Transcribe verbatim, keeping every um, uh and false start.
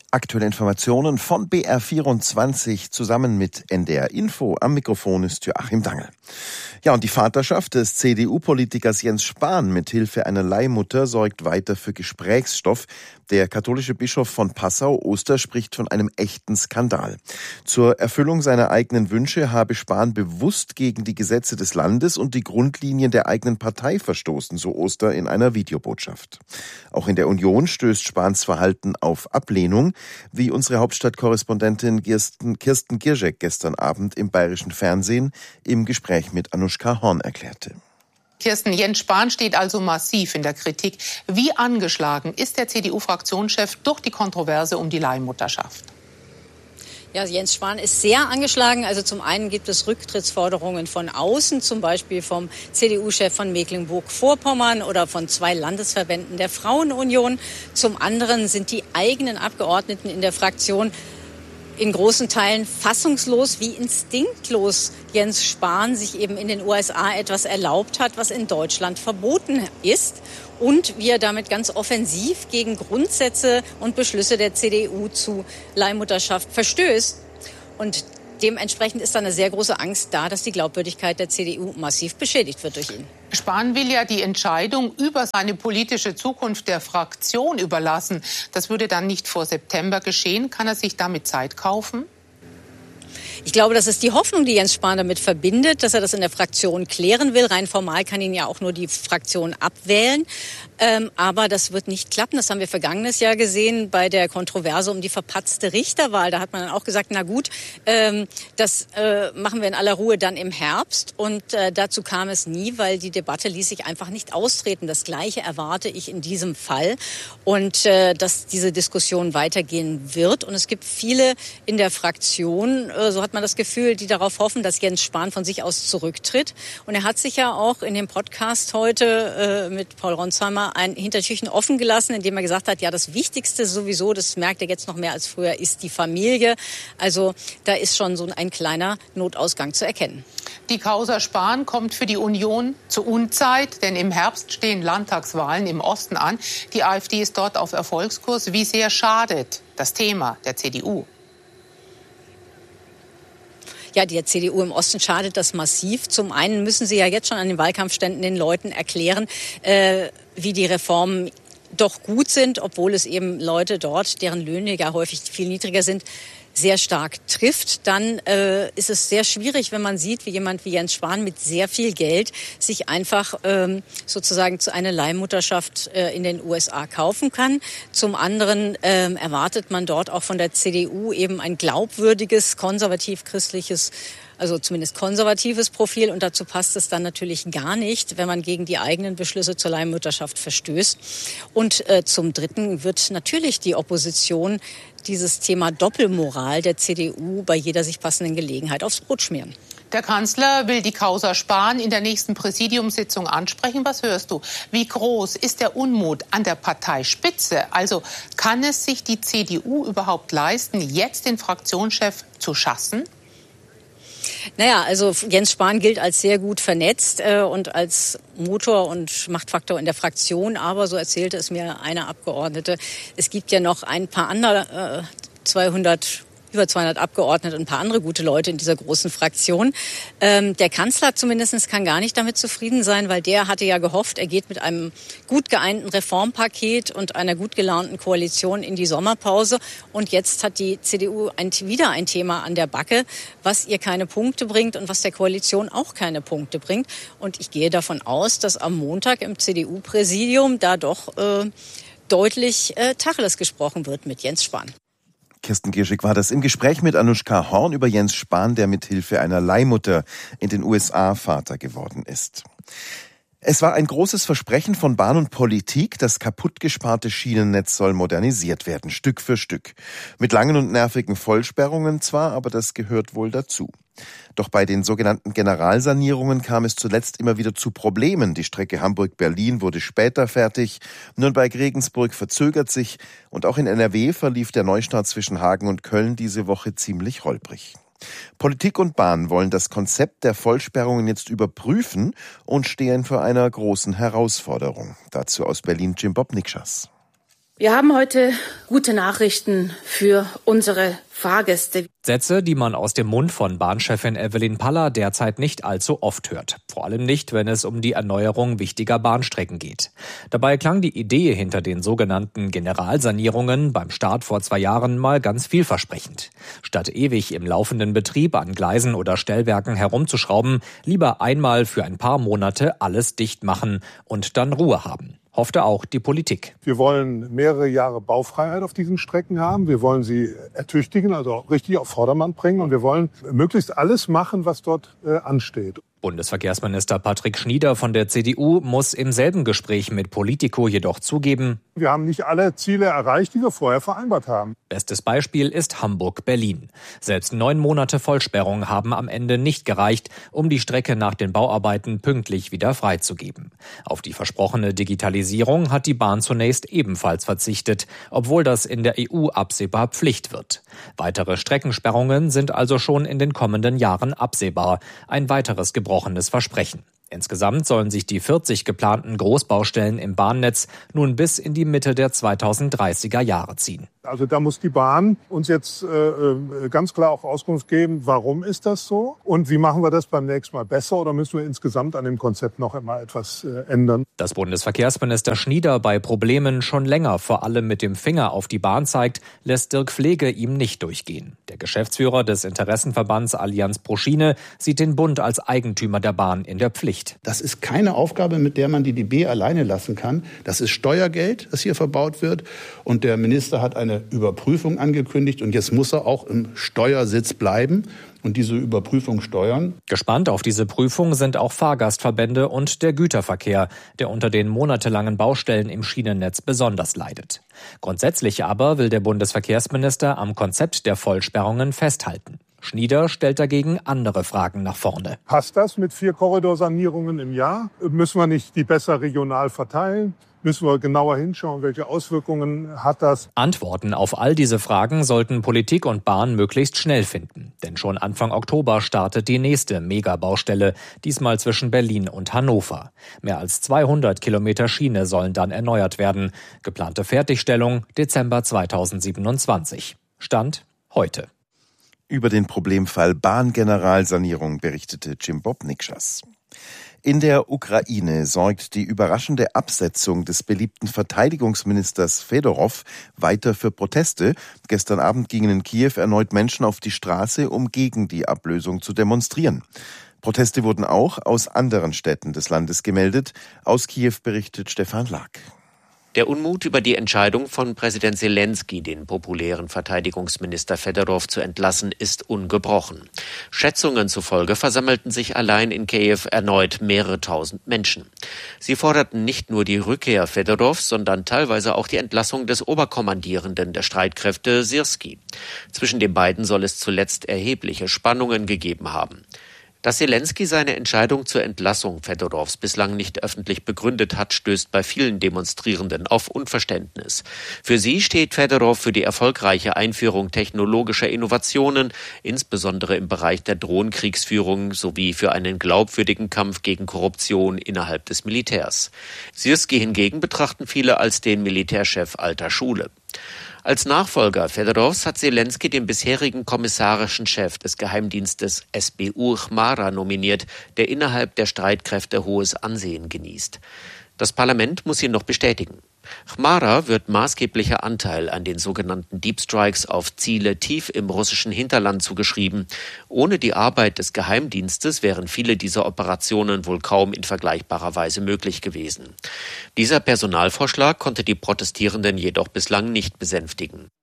Aktuelle Informationen von B R vierundzwanzig zusammen mit N D R Info. Am Mikrofon ist Joachim Dangel. Ja, und die Vaterschaft des C D U-Politikers Jens Spahn mit Hilfe einer Leihmutter sorgt weiter für Gesprächsstoff. Der katholische Bischof von Passau-Oster spricht von einem echten Skandal. Zur Erfüllung seiner eigenen Wünsche habe Spahn bewusst gegen die Gesetze des Landes und die Grundlinien der eigenen Partei verstoßen, so Oster in einer Videobotschaft. Auch in der Union stößt Spahns Verhalten auf Ablehnung, wie unsere Hauptstadtkorrespondentin Kirsten, Kirsten Gierschek gestern Abend im bayerischen Fernsehen im Gespräch mit Anuschka Horn erklärte. Kirsten, Jens Spahn steht also massiv in der Kritik. Wie angeschlagen ist der C D U-Fraktionschef durch die Kontroverse um die Leihmutterschaft? Ja, Jens Spahn ist sehr angeschlagen. Also zum einen gibt es Rücktrittsforderungen von außen, zum Beispiel vom C D U-Chef von Mecklenburg-Vorpommern oder von zwei Landesverbänden der Frauenunion. Zum anderen sind die eigenen Abgeordneten in der Fraktion in großen Teilen fassungslos, wie instinktlos Jens Spahn sich eben in den U S A etwas erlaubt hat, was in Deutschland verboten ist. Und wie er damit ganz offensiv gegen Grundsätze und Beschlüsse der C D U zu Leihmutterschaft verstößt. Und dementsprechend ist da eine sehr große Angst da, dass die Glaubwürdigkeit der C D U massiv beschädigt wird durch ihn. Spahn will ja die Entscheidung über seine politische Zukunft der Fraktion überlassen. Das würde dann nicht vor September geschehen. Kann er sich damit Zeit kaufen? Ich glaube, das ist die Hoffnung, die Jens Spahn damit verbindet, dass er das in der Fraktion klären will. Rein formal kann ihn ja auch nur die Fraktion abwählen. Ähm, aber das wird nicht klappen. Das haben wir vergangenes Jahr gesehen bei der Kontroverse um die verpatzte Richterwahl. Da hat man dann auch gesagt, na gut, ähm, das äh, machen wir in aller Ruhe dann im Herbst. Und äh, dazu kam es nie, weil die Debatte ließ sich einfach nicht austreten. Das Gleiche erwarte ich in diesem Fall. Und äh, dass diese Diskussion weitergehen wird. Und es gibt viele in der Fraktion, äh, so hat man das Gefühl, die darauf hoffen, dass Jens Spahn von sich aus zurücktritt. Und er hat sich ja auch in dem Podcast heute äh, mit Paul Ronsheimer ein Hintertürchen offen gelassen, indem er gesagt hat, ja, das Wichtigste sowieso, das merkt er jetzt noch mehr als früher, ist die Familie. Also da ist schon so ein kleiner Notausgang zu erkennen. Die Causa Spahn kommt für die Union zur Unzeit, denn im Herbst stehen Landtagswahlen im Osten an. Die AfD ist dort auf Erfolgskurs. Wie sehr schadet das Thema der C D U? Ja, der C D U im Osten schadet das massiv. Zum einen müssen sie ja jetzt schon an den Wahlkampfständen den Leuten erklären, äh, wie die Reformen doch gut sind, obwohl es eben Leute dort, deren Löhne ja häufig viel niedriger sind, sehr stark trifft. Dann äh, ist es sehr schwierig, wenn man sieht, wie jemand wie Jens Spahn mit sehr viel Geld sich einfach ähm, sozusagen zu einer Leihmutterschaft äh, in den U S A kaufen kann. Zum anderen ähm, erwartet man dort auch von der C D U eben ein glaubwürdiges, konservativ-christliches, also zumindest konservatives Profil. Und dazu passt es dann natürlich gar nicht, wenn man gegen die eigenen Beschlüsse zur Leihmutterschaft verstößt. Und äh, zum Dritten wird natürlich die Opposition dieses Thema Doppelmoral der C D U bei jeder sich passenden Gelegenheit aufs Brot schmieren. Der Kanzler will die Causa Spahn in der nächsten Präsidiumssitzung ansprechen. Was hörst du? Wie groß ist der Unmut an der Parteispitze? Also kann es sich die C D U überhaupt leisten, jetzt den Fraktionschef zu schassen? Naja, also Jens Spahn gilt als sehr gut vernetzt äh, und als Motor und Machtfaktor in der Fraktion. Aber, so erzählte es mir eine Abgeordnete, es gibt ja noch ein paar andere, äh, zweihundert über zweihundert Abgeordnete und ein paar andere gute Leute in dieser großen Fraktion. Ähm, der Kanzler zumindest kann gar nicht damit zufrieden sein, weil der hatte ja gehofft, er geht mit einem gut geeinten Reformpaket und einer gut gelaunten Koalition in die Sommerpause. Und jetzt hat die C D U ein, wieder ein Thema an der Backe, was ihr keine Punkte bringt und was der Koalition auch keine Punkte bringt. Und ich gehe davon aus, dass am Montag im C D U-Präsidium da doch äh, deutlich äh, Tacheles gesprochen wird mit Jens Spahn. Kirsten Gierschek war das im Gespräch mit Anuschka Horn über Jens Spahn, der mit Hilfe einer Leihmutter in den U S A Vater geworden ist. Es war ein großes Versprechen von Bahn und Politik, das kaputtgesparte Schienennetz soll modernisiert werden, Stück für Stück. Mit langen und nervigen Vollsperrungen zwar, aber das gehört wohl dazu. Doch bei den sogenannten Generalsanierungen kam es zuletzt immer wieder zu Problemen. Die Strecke Hamburg-Berlin wurde später fertig, Nürnberg-Regensburg verzögert sich und auch in N R W verlief der Neustart zwischen Hagen und Köln diese Woche ziemlich holprig. Politik und Bahn wollen das Konzept der Vollsperrungen jetzt überprüfen und stehen vor einer großen Herausforderung. Dazu aus Berlin Jim Bob Nikschas. Wir haben heute gute Nachrichten für unsere Fahrgäste. Sätze, die man aus dem Mund von Bahnchefin Evelyn Paller derzeit nicht allzu oft hört. Vor allem nicht, wenn es um die Erneuerung wichtiger Bahnstrecken geht. Dabei klang die Idee hinter den sogenannten Generalsanierungen beim Start vor zwei Jahren mal ganz vielversprechend. Statt ewig im laufenden Betrieb an Gleisen oder Stellwerken herumzuschrauben, lieber einmal für ein paar Monate alles dicht machen und dann Ruhe haben. Hoffte auch die Politik. Wir wollen mehrere Jahre Baufreiheit auf diesen Strecken haben. Wir wollen sie ertüchtigen, also richtig auf Vordermann bringen. Und wir wollen möglichst alles machen, was dort äh, ansteht. Bundesverkehrsminister Patrick Schnieder von der C D U muss im selben Gespräch mit Politico jedoch zugeben: Wir haben nicht alle Ziele erreicht, die wir vorher vereinbart haben. Bestes Beispiel ist Hamburg-Berlin. Selbst neun Monate Vollsperrung haben am Ende nicht gereicht, um die Strecke nach den Bauarbeiten pünktlich wieder freizugeben. Auf die versprochene Digitalisierung hat die Bahn zunächst ebenfalls verzichtet, obwohl das in der E U absehbar Pflicht wird. Weitere Streckensperrungen sind also schon in den kommenden Jahren absehbar. Ein weiteres gebrochenes Versprechen. Insgesamt sollen sich die vierzig geplanten Großbaustellen im Bahnnetz nun bis in die Mitte der zweitausenddreißiger Jahre ziehen. Also da muss die Bahn uns jetzt äh, ganz klar auch Auskunft geben, warum ist das so und wie machen wir das beim nächsten Mal besser oder müssen wir insgesamt an dem Konzept noch einmal etwas äh, ändern. Dass Bundesverkehrsminister Schnieder bei Problemen schon länger vor allem mit dem Finger auf die Bahn zeigt, lässt Dirk Flege ihm nicht durchgehen. Der Geschäftsführer des Interessenverbands Allianz pro Schiene sieht den Bund als Eigentümer der Bahn in der Pflicht. Das ist keine Aufgabe, mit der man die D B alleine lassen kann. Das ist Steuergeld, das hier verbaut wird. Und der Minister hat eine Überprüfung angekündigt. Und jetzt muss er auch im Steuersitz bleiben und diese Überprüfung steuern. Gespannt auf diese Prüfung sind auch Fahrgastverbände und der Güterverkehr, der unter den monatelangen Baustellen im Schienennetz besonders leidet. Grundsätzlich aber will der Bundesverkehrsminister am Konzept der Vollsperrungen festhalten. Schnieder stellt dagegen andere Fragen nach vorne. Passt das mit vier Korridorsanierungen im Jahr? Müssen wir nicht die besser regional verteilen? Müssen wir genauer hinschauen, welche Auswirkungen hat das? Antworten auf all diese Fragen sollten Politik und Bahn möglichst schnell finden. Denn schon Anfang Oktober startet die nächste Megabaustelle, diesmal zwischen Berlin und Hannover. Mehr als zweihundert Kilometer Schiene sollen dann erneuert werden. Geplante Fertigstellung Dezember zweitausendsiebenundzwanzig. Stand heute. Über den Problemfall Bahngeneralsanierung berichtete Jim Bob Nikschas. In der Ukraine sorgt die überraschende Absetzung des beliebten Verteidigungsministers Fedorow weiter für Proteste. Gestern Abend gingen in Kiew erneut Menschen auf die Straße, um gegen die Ablösung zu demonstrieren. Proteste wurden auch aus anderen Städten des Landes gemeldet. Aus Kiew berichtet Stefan Lack. Der Unmut über die Entscheidung von Präsident Selenskyj, den populären Verteidigungsminister Fedorow zu entlassen, ist ungebrochen. Schätzungen zufolge versammelten sich allein in Kiew erneut mehrere tausend Menschen. Sie forderten nicht nur die Rückkehr Fedorows, sondern teilweise auch die Entlassung des Oberkommandierenden der Streitkräfte Syrskij. Zwischen den beiden soll es zuletzt erhebliche Spannungen gegeben haben. Dass Selenskyj seine Entscheidung zur Entlassung Fedorows bislang nicht öffentlich begründet hat, stößt bei vielen Demonstrierenden auf Unverständnis. Für sie steht Fedorow für die erfolgreiche Einführung technologischer Innovationen, insbesondere im Bereich der Drohnenkriegsführung, sowie für einen glaubwürdigen Kampf gegen Korruption innerhalb des Militärs. Syrskij hingegen betrachten viele als den Militärchef alter Schule. Als Nachfolger Fedorows hat Selenskyj den bisherigen kommissarischen Chef des Geheimdienstes S B U Chmara nominiert, der innerhalb der Streitkräfte hohes Ansehen genießt. Das Parlament muss ihn noch bestätigen. Chmara wird maßgeblicher Anteil an den sogenannten Deep Strikes auf Ziele tief im russischen Hinterland zugeschrieben. Ohne die Arbeit des Geheimdienstes wären viele dieser Operationen wohl kaum in vergleichbarer Weise möglich gewesen. Dieser Personalvorschlag konnte die Protestierenden jedoch bislang nicht besänftigen.